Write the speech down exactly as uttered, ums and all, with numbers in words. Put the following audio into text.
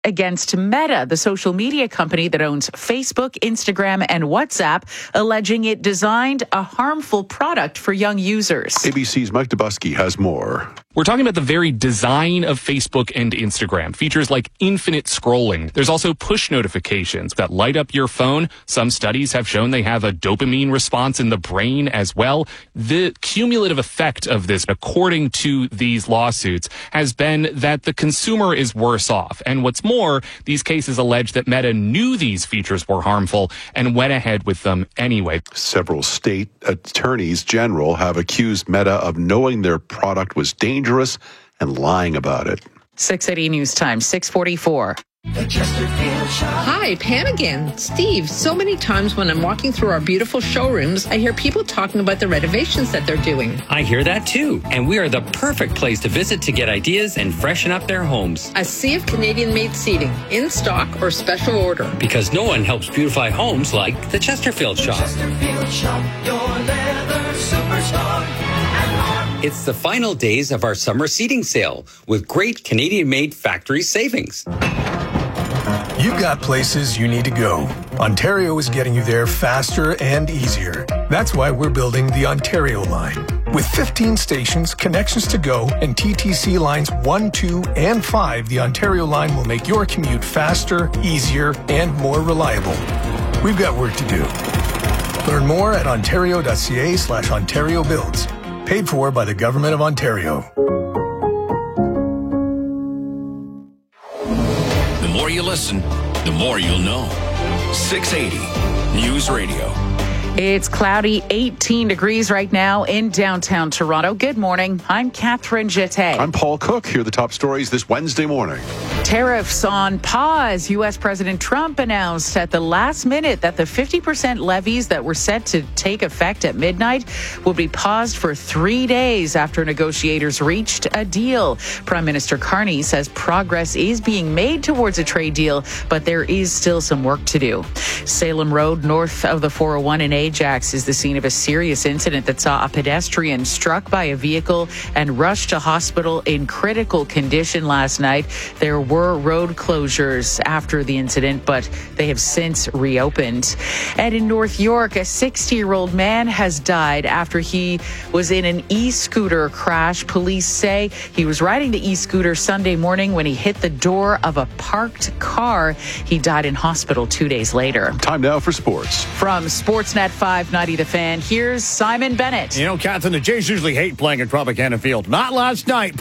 against Meta, the social media company that owns Facebook, Instagram, and WhatsApp, alleging it designed a harmful product for young users. A B C's Mike Dubusky has more. We're talking about the very design of Facebook and Instagram. Features like infinite scrolling. There's also push notifications that light up your phone. Some studies have shown they have a dopamine response in the brain as well. The cumulative effect of this, according to these lawsuits, has been that the consumer is worse off. And what's more, these cases allege that Meta knew these features were harmful and went ahead with them anyway. Several state attorneys general have accused Meta of knowing their product was dangerous and lying about it. six eighty News Time, six forty-four. Hi, Pam again. Steve, so many times when I'm walking through our beautiful showrooms, I hear people talking about the renovations that they're doing. I hear that too, and we are the perfect place to visit to get ideas and freshen up their homes. A sea of Canadian-made seating, in stock or special order. Because no one helps beautify homes like the Chesterfield Shop. Chesterfield Shop, your leather superstar. It's the final days of our summer seating sale with great Canadian-made factory savings. You've got places you need to go. Ontario is getting you there faster and easier. That's why we're building the Ontario line. With fifteen stations, connections to go, and T T C lines one, two, and five, the Ontario line will make your commute faster, easier, and more reliable. We've got work to do. Learn more at ontario.ca slash Ontario Builds. Paid for by the Government of Ontario. The more you listen, the more you'll know. six eighty News Radio. It's cloudy, eighteen degrees right now in downtown Toronto. Good morning. I'm Catherine Jeté. I'm Paul Cook. Here are the top stories this Wednesday morning. Tariffs on pause. U S. President Trump announced at the last minute that the fifty percent levies that were set to take effect at midnight will be paused for three days after negotiators reached a deal. Prime Minister Carney says progress is being made towards a trade deal, but there is still some work to do. Salem Road, north of the four oh one in Ajax, is the scene of a serious incident that saw a pedestrian struck by a vehicle and rushed to hospital in critical condition last night. There were road closures after the incident, but they have since reopened. And in North York, a sixty-year-old man has died after he was in an e-scooter crash. Police say he was riding the e-scooter Sunday morning when he hit the door of a parked car. He died in hospital two days later. Time now for sports. From Sportsnet five ninety The Fan, here's Simon Bennett. You know, Catherine, the Jays usually hate playing at Tropicana Field. Not last night.